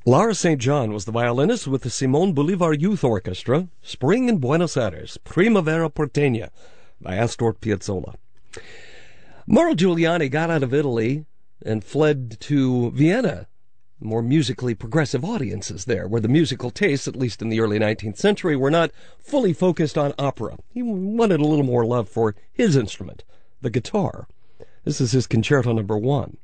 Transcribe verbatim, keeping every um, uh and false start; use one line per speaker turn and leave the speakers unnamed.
Lara Saint John was the violinist with the Simón Bolívar Youth Orchestra, Spring in Buenos Aires, Primavera Porteña, by Astor Piazzolla. Mauro Giuliani got out of Italy and fled to Vienna. More musically progressive audiences there, where the musical tastes, at least in the early nineteenth century, were not fully focused on opera. He wanted a little more love for his instrument, the guitar. This is his Concerto Number One.